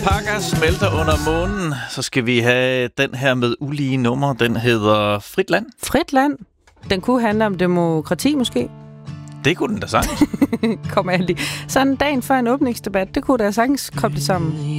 alpaca smelter under månen. Så skal vi have den her med ulige nummer. Den hedder Frit Land. Frit Land. Den kunne handle om demokrati måske. Det kunne den da sagtens. Kom, Andy. Sådan dagen før en åbningsdebat, det kunne da sagtens koble sammen.